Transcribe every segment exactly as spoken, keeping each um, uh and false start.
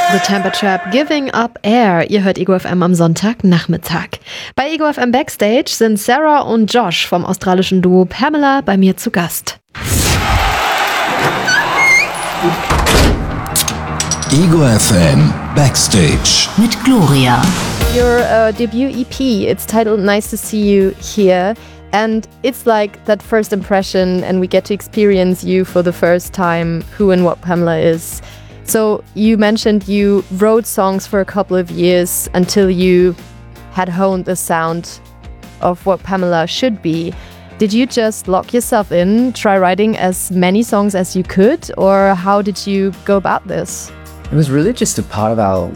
The Temper Trap, Giving Up Air. Ihr hört Ego F M am Sonntagnachmittag. Bei Ego F M Backstage sind Sarah und Josh vom australischen Duo Pamela bei mir zu Gast. Ego F M Backstage mit Gloria. Your uh, debut E P, it's titled Nice to See You Here. And it's like that first impression, and we get to experience you for the first time, who and what Pamela is. So you mentioned you wrote songs for a couple of years until you had honed the sound of what Pamela should be. Did you just lock yourself in, try writing as many songs as you could, or how did you go about this? It was really just a part of our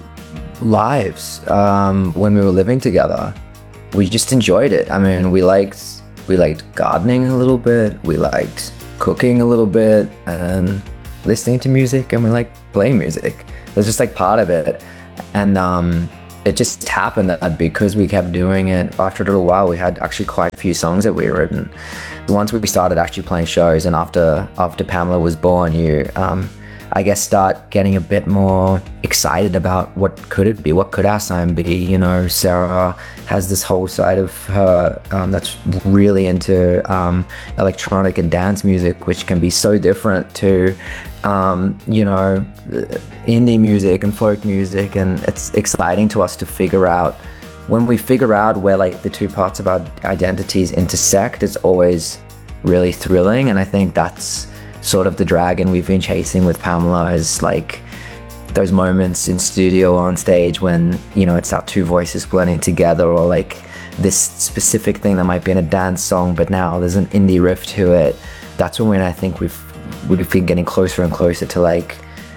lives um, when we were living together. We just enjoyed it. I mean, we liked we liked gardening a little bit, we liked cooking a little bit, and listening to music, and we like playing music. It was just like part of it. And um, it just happened that because we kept doing it, after a little while, we had actually quite a few songs that we had written. Once we started actually playing shows, and after after Pamela was born, you, um, I guess, start getting a bit more excited about what could it be, what could our sound be. You know, Sarah has this whole side of her um, that's really into um, electronic and dance music, which can be so different to, um, you know, indie music and folk music. And it's exciting to us to figure out, when we figure out where like the two parts of our identities intersect, it's always really thrilling. And I think that's sort of the dragon we've been chasing with Pamela, is like those moments in studio or on stage when, you know, it's our two voices blending together, or like this specific thing that might be in a dance song, but now there's an indie riff to it. That's when I think we've we've been getting closer and closer to like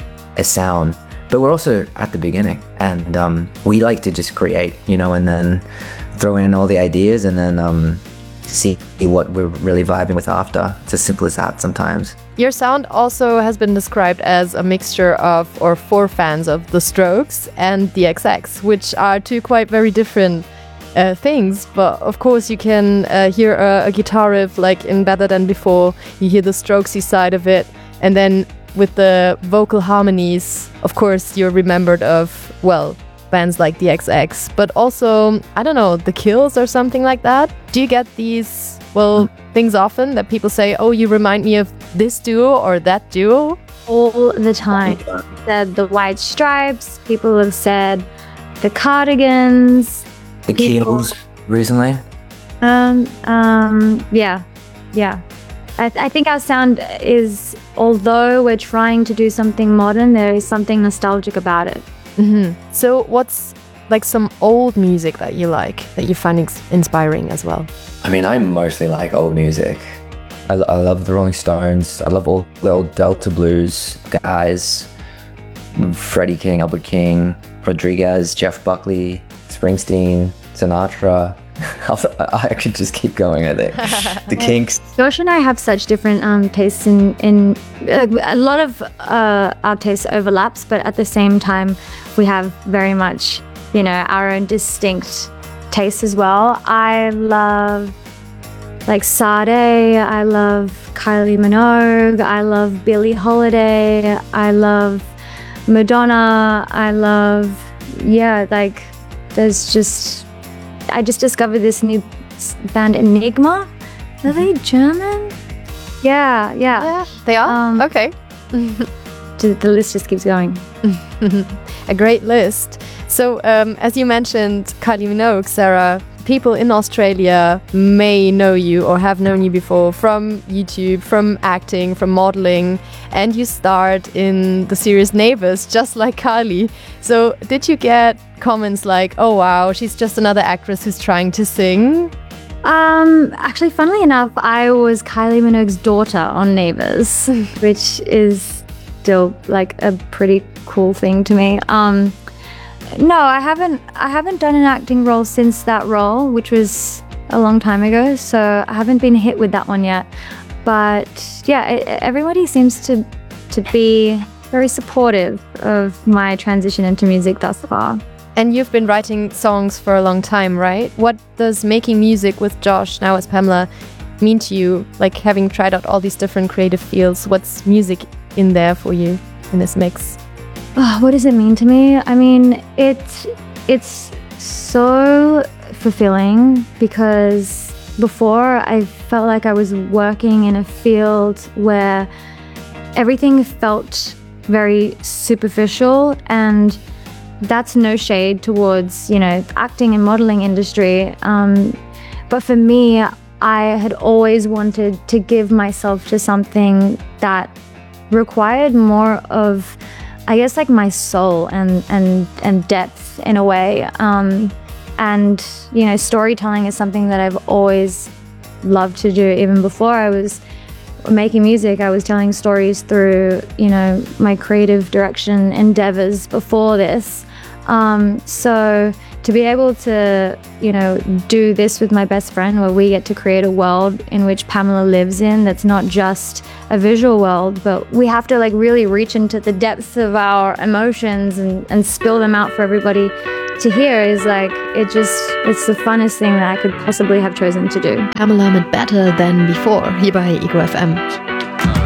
a sound. But we're also at the beginning, and um, we like to just create, you know, and then throw in all the ideas, and then um, see what we're really vibing with after. It's as simple as that sometimes. Your sound also has been described as a mixture of, or for fans of, The Strokes and The X X, which are two quite very different uh, things. But of course you can uh, hear a, a guitar riff like in Better Than Before, you hear the Strokesy side of it, and then with the vocal harmonies, of course you're remembered of, well, bands like The X X, but also, I don't know, The Kills or something like that. Do you get these, well, things often that people say, oh, you remind me of this duo or that duo? All the time. Said the White Stripes, people have said the Cardigans. The Kills recently? Um, um, yeah, yeah. I, th- I think our sound is, although we're trying to do something modern, there is something nostalgic about it. Mm-hmm. So what's like some old music that you like, that you find ex- inspiring as well? I mean, I mostly like old music. I, I love the Rolling Stones. I love all the old Delta blues guys. Freddie King, Albert King, Rodriguez, Jeff Buckley, Springsteen, Sinatra. I could just keep going, I think. The Kinks. Josh and I have such different um, tastes in, in uh, a lot of uh, our tastes overlaps, but at the same time, we have very much, you know, our own distinct tastes as well. I love like Sade, I love Kylie Minogue, I love Billie Holiday, I love Madonna, I love, yeah, like there's just, I just discovered this new band, Enigma. Are they German? Yeah, yeah. Yeah, they are? Um, okay. The list just keeps going. A great list. So, um, as you mentioned, Kylie Minogue, Sarah, people in Australia may know you or have known you before from YouTube, from acting, from modeling, and you starred in the series Neighbours, just like Kylie. So did you get comments like, oh wow, she's just another actress who's trying to sing? Um, actually, funnily enough, I was Kylie Minogue's daughter on Neighbours, which is still like a pretty cool thing to me. Um, No, I haven't. I haven't done an acting role since that role, which was a long time ago. So I haven't been hit with that one yet. But yeah, it, everybody seems to to be very supportive of my transition into music thus far. And you've been writing songs for a long time, right? What does making music with Josh, now as Pamela, mean to you? Like having tried out all these different creative fields, what's music in there for you in this mix? Oh, what does it mean to me? I mean, it's it's so fulfilling because before I felt like I was working in a field where everything felt very superficial, and that's no shade towards, you know, acting and modeling industry. Um, but for me, I had always wanted to give myself to something that required more of, I guess, like my soul and and and depth in a way. Um, and you know, storytelling is something that I've always loved to do. Even before I was making music, I was telling stories through, you know, my creative direction endeavors before this. Um, so to be able to, you know, do this with my best friend, where we get to create a world in which Pamela lives in, that's not just a visual world, but we have to like really reach into the depths of our emotions and, and spill them out for everybody to hear, is like, it just, it's the funnest thing that I could possibly have chosen to do. Pamela mit Better Than Before hier bei Ego F M.